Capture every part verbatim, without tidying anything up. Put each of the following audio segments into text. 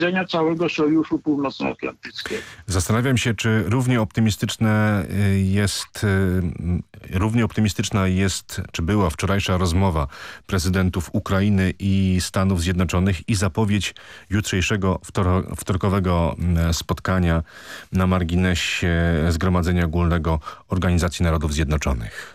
widzenia całego Sojuszu Północnoatlantyckiego. Zastanawiam się, czy równie optymistyczne jest, równie optymistyczna jest, czy była wczorajsza rozmowa prezydentów Ukrainy i Stanów Zjednoczonych i zapowiedź jutrzejszego wtor- wtorkowego spotkania na marginesie Zgromadzenia Ogólnego Organizacji Narodów Zjednoczonych.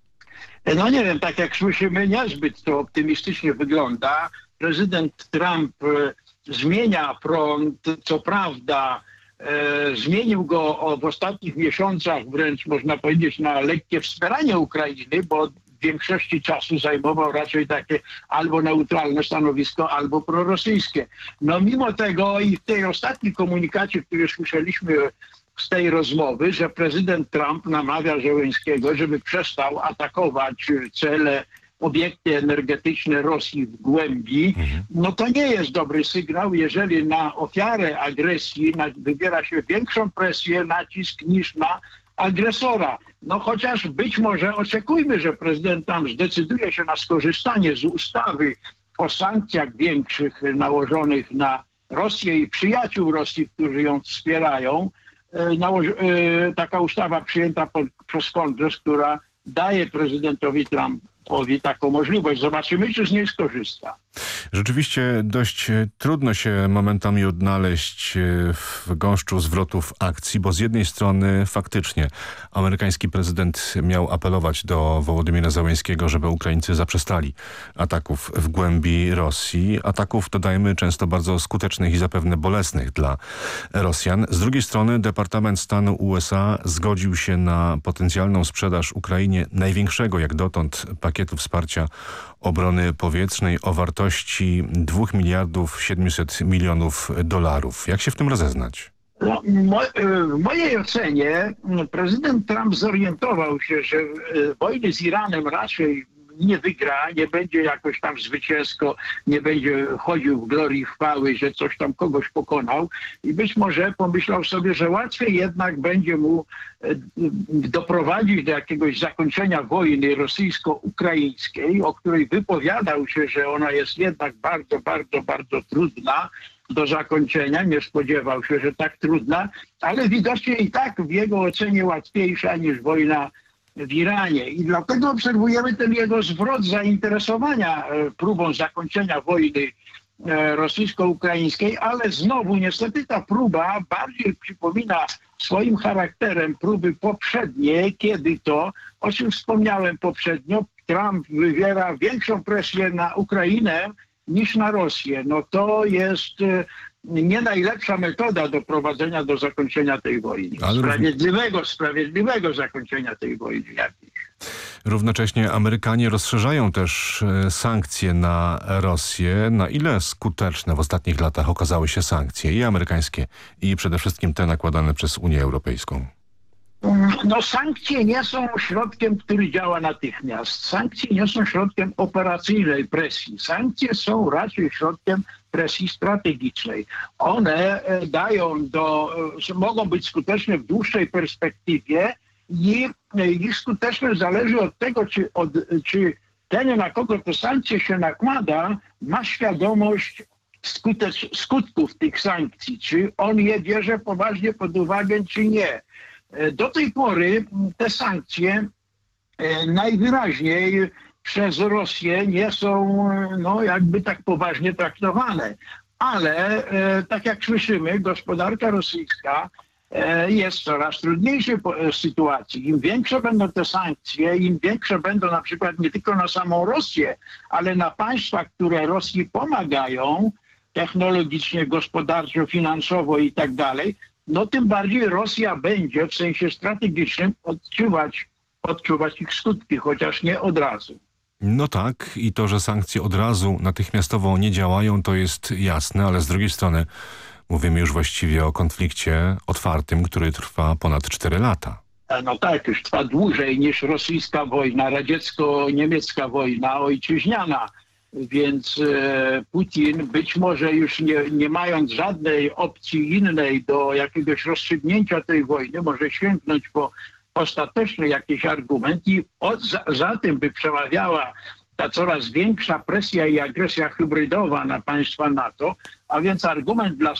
No nie wiem, tak jak słyszymy, niezbyt to optymistycznie wygląda. Prezydent Trump e, zmienia front, co prawda e, zmienił go o, w ostatnich miesiącach wręcz można powiedzieć na lekkie wspieranie Ukrainy, bo w większości czasu zajmował raczej takie albo neutralne stanowisko, albo prorosyjskie. No mimo tego i w tej ostatniej komunikacie, który słyszeliśmy z tej rozmowy, że prezydent Trump namawia Zełenskiego, żeby przestał atakować cele, obiekty energetyczne Rosji w głębi, no to nie jest dobry sygnał, jeżeli na ofiarę agresji wybiera się większą presję, nacisk niż na agresora. No chociaż być może oczekujmy, że prezydent Trump zdecyduje się na skorzystanie z ustawy o sankcjach większych nałożonych na Rosję i przyjaciół Rosji, którzy ją wspierają. Nałoży, taka ustawa przyjęta po, przez Kongres, która daje prezydentowi Trumpowi taką możliwość. Zobaczymy, czy z niej skorzysta. Rzeczywiście dość trudno się momentami odnaleźć w gąszczu zwrotów akcji, bo z jednej strony faktycznie amerykański prezydent miał apelować do Wołodymyra Zełenskiego, żeby Ukraińcy zaprzestali ataków w głębi Rosji. Ataków, dodajmy, często bardzo skutecznych i zapewne bolesnych dla Rosjan. Z drugiej strony Departament Stanu U S A zgodził się na potencjalną sprzedaż Ukrainie największego jak dotąd pakietu wsparcia obrony powietrznej o wartości dwóch miliardów siedmiuset milionów dolarów. Jak się w tym rozeznać? No, mo, w mojej ocenie prezydent Trump zorientował się, że wojny z Iranem raczej nie wygra, nie będzie jakoś tam zwycięsko, nie będzie chodził w glorii chwały, że coś tam kogoś pokonał i być może pomyślał sobie, że łatwiej jednak będzie mu doprowadzić do jakiegoś zakończenia wojny rosyjsko-ukraińskiej, o której wypowiadał się, że ona jest jednak bardzo, bardzo, bardzo trudna do zakończenia. Nie spodziewał się, że tak trudna, ale widocznie i tak w jego ocenie łatwiejsza niż wojna w Iranie. I dlatego obserwujemy ten jego zwrot zainteresowania próbą zakończenia wojny rosyjsko-ukraińskiej, ale znowu niestety ta próba bardziej przypomina swoim charakterem próby poprzednie, kiedy to, o czym wspomniałem poprzednio, Trump wywiera większą presję na Ukrainę niż na Rosję. No to jest nie najlepsza metoda doprowadzenia do zakończenia tej wojny. Ale sprawiedliwego, sprawiedliwego zakończenia tej wojny jakiejś. Równocześnie Amerykanie rozszerzają też sankcje na Rosję. Na ile skuteczne w ostatnich latach okazały się sankcje i amerykańskie, i przede wszystkim te nakładane przez Unię Europejską? No sankcje nie są środkiem, który działa natychmiast. Sankcje nie są środkiem operacyjnej presji. Sankcje są raczej środkiem presji strategicznej. One dają do, mogą być skuteczne w dłuższej perspektywie i ich skuteczność zależy od tego, czy, od, czy ten, na kogo te sankcje się nakłada, ma świadomość skutecz, skutków tych sankcji. Czy on je bierze poważnie pod uwagę, czy nie. Do tej pory te sankcje najwyraźniej przez Rosję nie są no, jakby tak poważnie traktowane. Ale tak jak słyszymy, gospodarka rosyjska jest w coraz trudniejszej sytuacji. Im większe będą te sankcje, im większe będą na przykład nie tylko na samą Rosję, ale na państwa, które Rosji pomagają technologicznie, gospodarczo, finansowo i tak dalej, no tym bardziej Rosja będzie w sensie strategicznym odczuwać, odczuwać ich skutki, chociaż nie od razu. No tak, i to, że sankcje od razu natychmiastowo nie działają, to jest jasne, ale z drugiej strony mówimy już właściwie o konflikcie otwartym, który trwa ponad cztery lata. No tak, już trwa dłużej niż rosyjska wojna, radziecko-niemiecka wojna ojczyźniana. Więc e, Putin być może już nie, nie mając żadnej opcji innej do jakiegoś rozstrzygnięcia tej wojny, może sięgnąć po ostateczny jakiś argument i od, za, za tym by przemawiała ta coraz większa presja i agresja hybrydowa na państwa NATO, a więc argument dla